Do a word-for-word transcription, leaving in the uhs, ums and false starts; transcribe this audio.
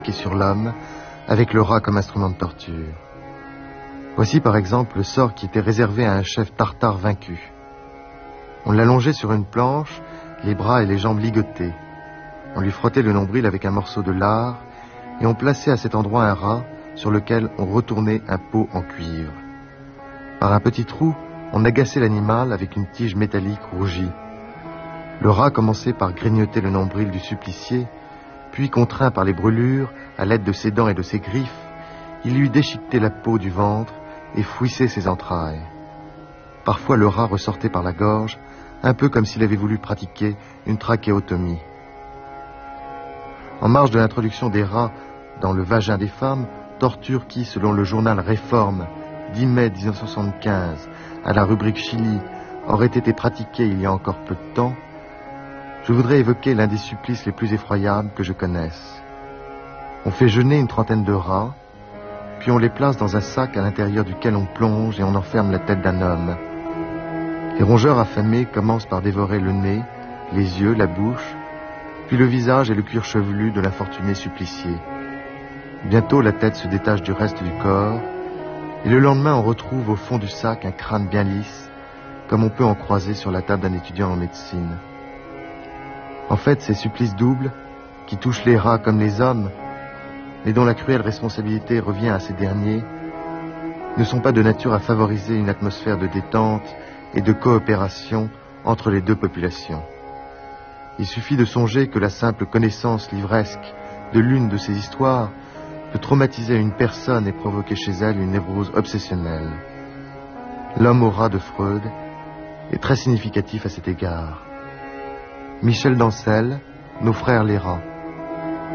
qui est sur l'homme, avec le rat comme instrument de torture. Voici par exemple le sort qui était réservé à un chef tartare vaincu. On l'allongeait sur une planche, les bras et les jambes ligotés. On lui frottait le nombril avec un morceau de lard et on plaçait à cet endroit un rat sur lequel on retournait un pot en cuivre. Par un petit trou, on agaçait l'animal avec une tige métallique rougie. Le rat commençait par grignoter le nombril du supplicié, puis contraint par les brûlures, à l'aide de ses dents et de ses griffes, il lui déchiquetait la peau du ventre et fouissait ses entrailles. Parfois le rat ressortait par la gorge, un peu comme s'il avait voulu pratiquer une trachéotomie. En marge de l'introduction des rats dans le vagin des femmes, torture qui, selon le journal Réforme, dix mai mille neuf cent soixante-quinze, à la rubrique Chili, aurait été pratiquée il y a encore peu de temps, je voudrais évoquer l'un des supplices les plus effroyables que je connaisse. On fait jeûner une trentaine de rats, puis on les place dans un sac à l'intérieur duquel on plonge et on enferme la tête d'un homme. Les rongeurs affamés commencent par dévorer le nez, les yeux, la bouche, puis le visage et le cuir chevelu de l'infortuné supplicié. Bientôt la tête se détache du reste du corps, et le lendemain on retrouve au fond du sac un crâne bien lisse, comme on peut en croiser sur la table d'un étudiant en médecine. En fait, ces supplices doubles, qui touchent les rats comme les hommes, mais dont la cruelle responsabilité revient à ces derniers, ne sont pas de nature à favoriser une atmosphère de détente et de coopération entre les deux populations. Il suffit de songer que la simple connaissance livresque de l'une de ces histoires peut traumatiser une personne et provoquer chez elle une névrose obsessionnelle. L'homme au rat de Freud est très significatif à cet égard. Michel Dancel, Nos frères les rats.